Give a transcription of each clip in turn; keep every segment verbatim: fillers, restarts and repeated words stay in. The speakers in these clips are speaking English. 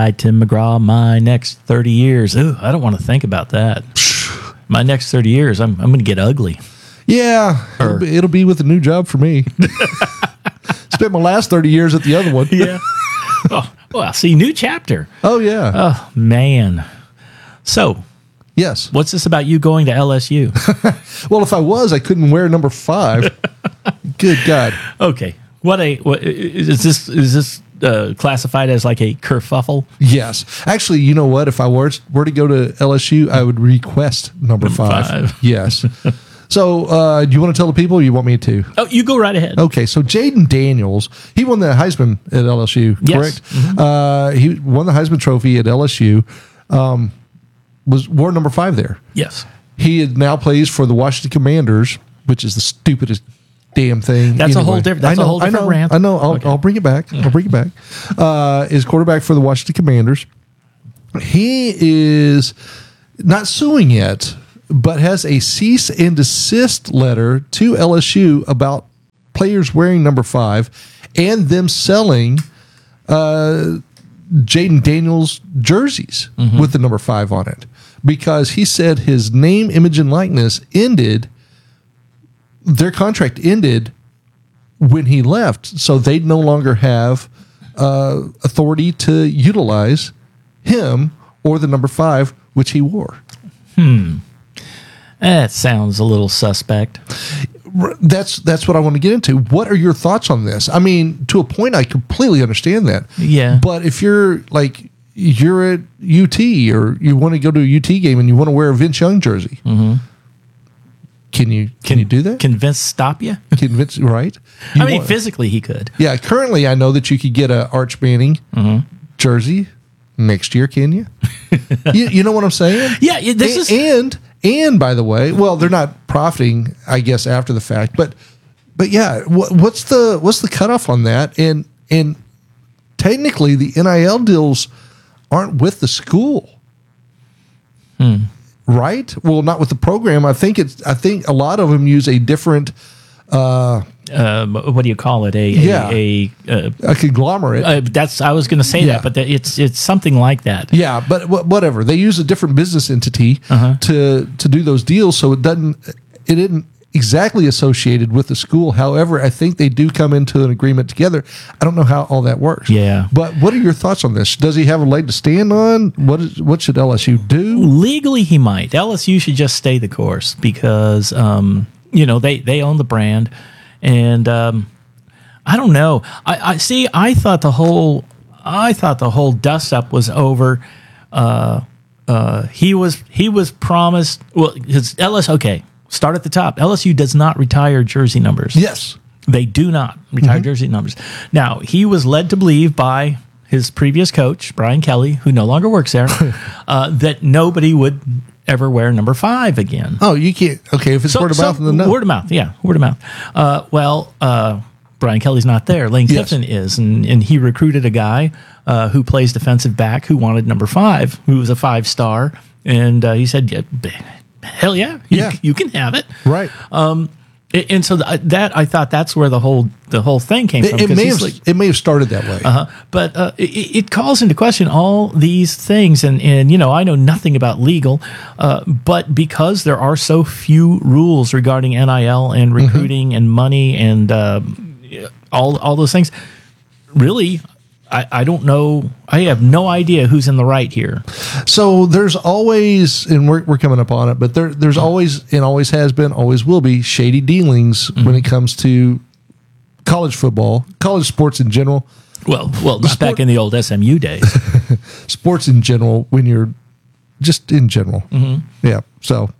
right, Tim McGraw, my next thirty years. Ooh, I don't want to think about that. My next thirty years, I'm I'm going to get ugly. Yeah, Or- it'll, be, it'll be with a new job for me. Spent my last thirty years at the other one. Yeah. Oh, well, see, new chapter. Oh, yeah. Oh, man. So, Yes. what's this about you going to L S U? Well, if I was, I couldn't wear number five. Good God. Okay. What a what, is this? Is this uh, classified as like a kerfuffle? Yes. Actually, you know what? If I were, were to go to L S U, I would request number, Number five. five. Yes. So, uh, do you want to tell the people or you want me to? Oh, you go right ahead. Okay, so Jaden Daniels, he won the Heisman at L S U, Yes. correct? Uh, he won the Heisman Trophy at L S U. Um, was wore number five there. Yes. He now plays for the Washington Commanders, which is the stupidest damn thing. That's a whole different- that's I a know, whole different I know, rant. I know. I'll, Okay. I'll bring it back. I'll bring it back. Uh, is quarterback for the Washington Commanders. He is not suing yet, but has a cease and desist letter to L S U about players wearing number five and them selling uh, Jaden Daniels jerseys with the number five on it, because he said his name, image, and likeness ended. Their contract ended when he left, so they no longer have uh, authority to utilize him or the number five, which he wore. That sounds a little suspect. That's that's what I want to get into. What are your thoughts on this? I mean, to a point, I completely understand that. Yeah. But if you're like you're at U T or you want to go to a U T game and you want to wear a Vince Young jersey, mm-hmm. can you can, you do that? Can Vince stop you? Can Vince right? You I mean, want- physically he could. yeah. Currently, I know that you could get a Arch Manning jersey next year. Can you? you? You know what I'm saying? Yeah, yeah, this A- is and and by the way, well, they're not profiting, I guess, after the fact, but but yeah, what, what's the what's the cutoff on that? And and technically, the N I L deals aren't with the school, right? Well, not with the program. I think it's. I think a lot of them use a different uh, um, what do you call it? A Yeah. a, a uh, a conglomerate. uh, that's I was going to say Yeah. that, but that it's it's something like that. Yeah, but wh- whatever. They use a different business entity Uh-huh. to to do those deals, so it doesn't it isn't exactly associated with the school. However, I think they do come into an agreement together. I don't know how all that works. Yeah. But what are your thoughts on this? Does he have a leg to stand on? What is what should L S U do? Legally, he might. L S U should just stay the course because um, you know they they own the brand, and um, I don't know. I, I see. I thought the whole I thought the whole dust up was over. Uh, uh, he was he was promised. Well, his L S. Okay, start at the top. L S U does not retire jersey numbers. Yes. They do not retire jersey numbers. Now, he was led to believe by his previous coach, Brian Kelly, who no longer works there, uh, that nobody would ever wear number five again. Oh, you can't. Okay, if it's So- word of so- mouth, then no. Word of mouth, yeah, word of mouth. Uh, well, uh, Brian Kelly's not there. Lane Yes. Kiffin is, and, and he recruited a guy uh, who plays defensive back who wanted number five, who was a five star, and uh, he said, yeah, b- "Hell yeah, you, Yeah. you can have it." Right. And and so th- that I thought that's where the whole the whole thing came from. it, it 'cause may he's have like- it may have started that way. uh-huh. But uh, it, it calls into question all these things, and and you know I know nothing about legal, uh, but because there are so few rules regarding N I L and recruiting and money and uh, all all those things, really. I, I don't know. I have no idea who's in the right here. So there's always, and we're, we're coming up on it, but there there's always, and always has been, always will be, shady dealings when it comes to college football, college sports in general, Well, well, not sport- back in the old S M U days. sports in general, when you're just in general. Mm-hmm. Yeah. So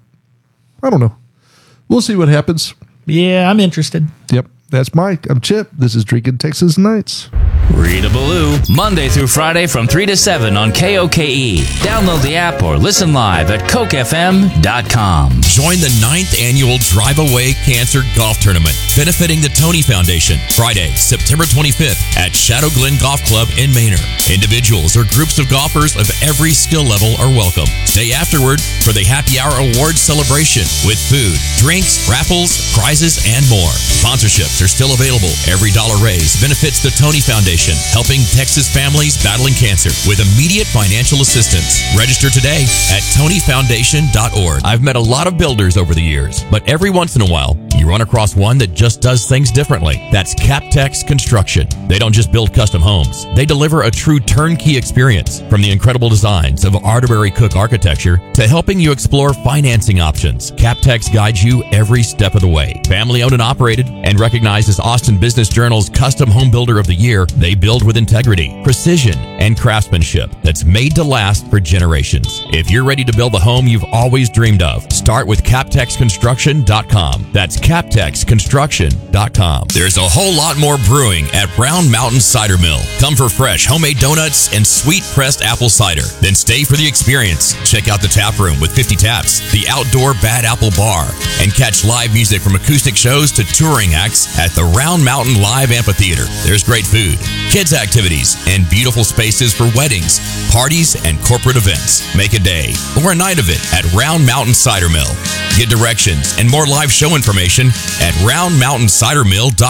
I don't know. We'll see what happens. Yeah, I'm interested. Yep. That's Mike. I'm Chip. This is Drinking Texas Nights. Rita Ballou, Monday through Friday from three to seven on K O K E. Download the app or listen live at coke f m dot com. Join the ninth annual Drive Away Cancer Golf Tournament, benefiting the Tony Foundation, Friday, September twenty-fifth at Shadow Glen Golf Club in Manor. Individuals or groups of golfers of every skill level are welcome. Stay afterward for the Happy Hour Awards celebration with food, drinks, raffles, prizes, and more. Sponsorships are still available. Every dollar raised benefits the Tony Foundation, helping Texas Texas families battling cancer with immediate financial assistance. Register today at tony foundation dot org. I've met a lot of builders over the years, but every once in a while, you run across one that just does things differently. That's Captex Construction. They don't just build custom homes. They deliver a true turnkey experience, from the incredible designs of Arterbury Cook architecture to helping you explore financing options. Captex guides you every step of the way. Family owned and operated and recognized as Austin Business Journal's Custom Home Builder of the Year, they build with integrity, precision, and craftsmanship that's made to last for generations. If you're ready to build the home you've always dreamed of, start with captex construction dot com. That's captex construction dot com. There's a whole lot more brewing at Brown Mountain Cider Mill. Come for fresh homemade donuts and sweet pressed apple cider. Then stay for the experience. Check out the tap room with fifty taps, the outdoor Bad Apple Bar, and catch live music from acoustic shows to touring acts at the Round Mountain Live Amphitheater. There's great food, kids activities, and beautiful spaces for weddings, parties, and corporate events. Make a day or a night of it at Round Mountain Cider Mill. Get directions and more live show information at round mountain cider mill dot com.